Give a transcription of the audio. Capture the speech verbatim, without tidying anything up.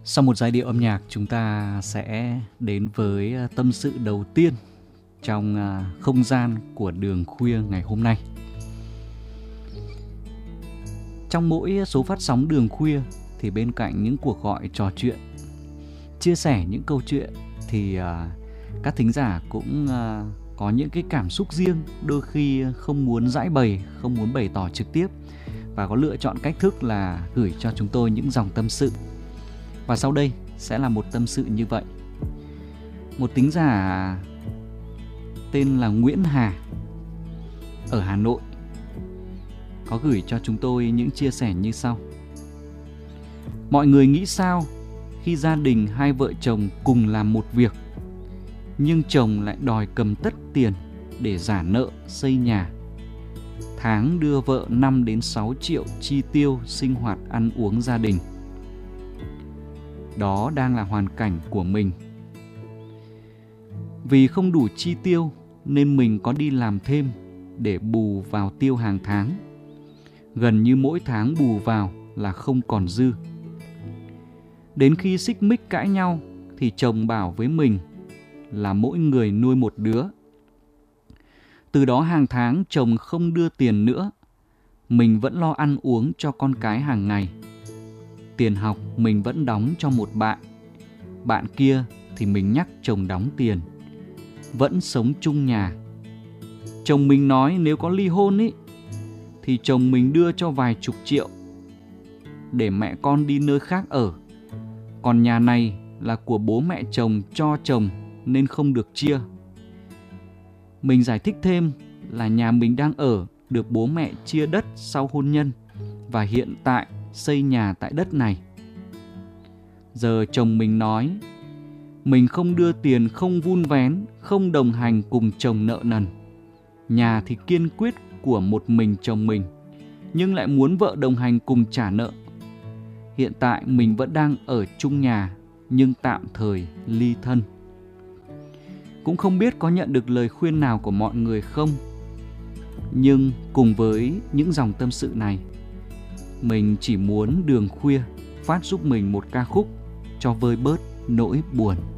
Sau một giai điệu âm nhạc, chúng ta sẽ đến với tâm sự đầu tiên trong không gian của Đường Khuya ngày hôm nay. Trong mỗi số phát sóng Đường Khuya thì bên cạnh những cuộc gọi trò chuyện, chia sẻ những câu chuyện thì các thính giả cũng có những cái cảm xúc riêng, đôi khi không muốn giải bày, không muốn bày tỏ trực tiếp và có lựa chọn cách thức là gửi cho chúng tôi những dòng tâm sự. Và sau đây sẽ là một tâm sự như vậy. Một thính giả tên là Nguyễn Hà ở Hà Nội có gửi cho chúng tôi những chia sẻ như sau. Mọi người nghĩ sao khi gia đình hai vợ chồng cùng làm một việc, nhưng chồng lại đòi cầm tất tiền để trả nợ xây nhà, tháng đưa vợ năm đến sáu triệu chi tiêu sinh hoạt ăn uống gia đình. Đó đang là hoàn cảnh của mình. Vì không đủ chi tiêu nên mình có đi làm thêm để bù vào tiêu hàng tháng. Gần như mỗi tháng bù vào là không còn dư. Đến khi xích mích cãi nhau thì chồng bảo với mình là mỗi người nuôi một đứa. Từ đó hàng tháng chồng không đưa tiền nữa, mình vẫn lo ăn uống cho con cái hàng ngày. Tiền học mình vẫn đóng cho một bạn, bạn kia thì mình nhắc chồng đóng tiền. Vẫn sống chung nhà. Chồng mình nói nếu có ly hôn ý, thì chồng mình đưa cho vài chục triệu để mẹ con đi nơi khác ở. Còn nhà này là của bố mẹ chồng cho chồng nên không được chia. Mình giải thích thêm là nhà mình đang ở được bố mẹ chia đất sau hôn nhân và hiện tại xây nhà tại đất này. Giờ chồng mình nói mình không đưa tiền, không vun vén, không đồng hành cùng chồng nợ nần. Nhà thì kiên quyết của một mình chồng mình, nhưng lại muốn vợ đồng hành cùng trả nợ. Hiện tại mình vẫn đang ở chung nhà, nhưng tạm thời ly thân. Cũng không biết có nhận được lời khuyên nào của mọi người không. Nhưng cùng với những dòng tâm sự này, mình chỉ muốn Đường Khuya phát giúp mình một ca khúc cho vơi bớt nỗi buồn.